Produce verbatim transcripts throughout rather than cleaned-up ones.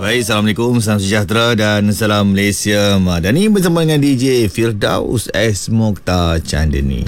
Baik, Assalamualaikum, salam sejahtera dan salam Malaysia Madani bersama dengan D J Firdaus S. Mokhtar Chandani.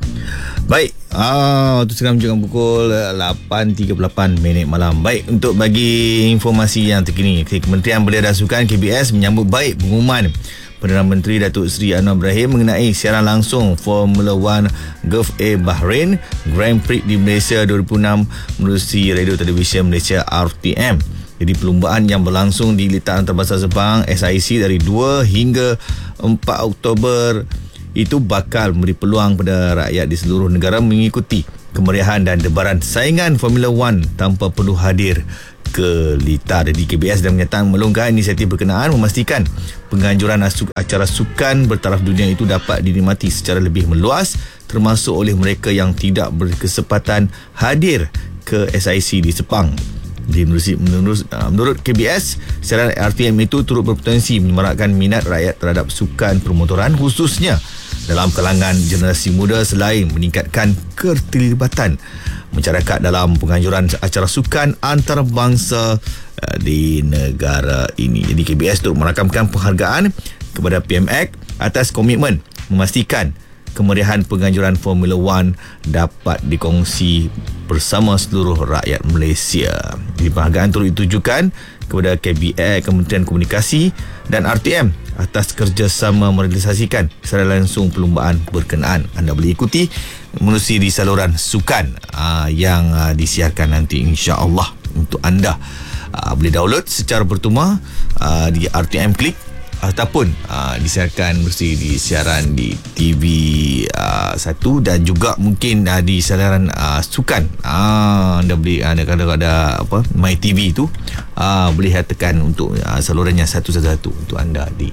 Baik, ah, waktu sekarang menunjukkan pukul lapan tiga puluh lapan minit malam. Baik, untuk bagi informasi yang terkini, Kementerian Belia dan Sukan K B S menyambut baik pengumuman Perdana Menteri Datuk Seri Anwar Ibrahim mengenai siaran langsung Formula One Gulf A Bahrain Grand Prix di Malaysia dua ribu enam menerusi Radio Televisyen Malaysia R T M. Jadi perlumbaan yang berlangsung di Litar Antarabangsa Sepang S I C dari dua hingga empat Oktober itu bakal memberi peluang kepada rakyat di seluruh negara mengikuti kemeriahan dan debaran saingan Formula One tanpa perlu hadir ke Litar. Jadi K B S dan menyatakan melonggarkan inisiatif berkenaan memastikan penganjuran acara sukan bertaraf dunia itu dapat dinikmati secara lebih meluas termasuk oleh mereka yang tidak berkesempatan hadir ke S I C di Sepang. Di menurut, menurut, menurut K B S, siaran R T M itu turut berpotensi menyemarakkan minat rakyat terhadap sukan permotoran khususnya dalam kalangan generasi muda selain meningkatkan keterlibatan masyarakat dalam penganjuran acara sukan antarabangsa di negara ini. Jadi K B S turut merakamkan penghargaan kepada P M X atas komitmen memastikan kemeriahan penganjuran Formula One dapat dikongsi bersama seluruh rakyat Malaysia. Jadi penghargaan turut ditujukan kepada K B S, Kementerian Komunikasi dan R T M atas kerjasama merealisasikan secara langsung perlumbaan berkenaan. Anda boleh ikuti menerusi di saluran sukan aa, yang aa, disiarkan nanti insya-Allah untuk anda. Aa, boleh download secara bertuma aa, di R T M Klik ataupun uh, disiarkan mesti di siaran di T V uh, satu dan juga mungkin uh, di siaran uh, sukan. Uh, anda boleh ada uh, ada apa My T V itu uh, boleh tekan untuk uh, salurannya satu satu satu untuk anda di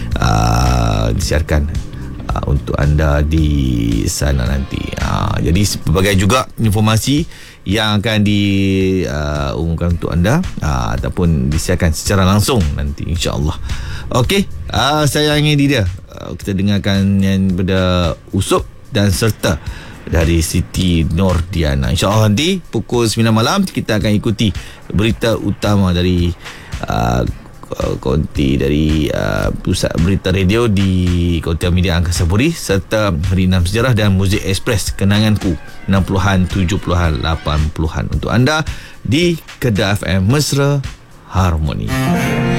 uh, disiarkan uh, untuk anda di sana nanti. Uh, jadi berbagai juga informasi yang akan diumumkan uh, untuk anda uh, ataupun disiarkan secara langsung nanti insya-Allah. Okey, uh, saya ingin dia uh, kita dengarkan yang pada Usop dan serta dari Siti Nordiana. InsyaAllah nanti pukul sembilan malam kita akan ikuti berita utama dari uh, konti dari uh, pusat berita radio di Konti Media Angkasa Puri serta Hari enam Sejarah dan Muzik Express Kenanganku enam puluhan, tujuh puluhan, lapan puluhan untuk anda di Kedah F M Mesra Harmoni.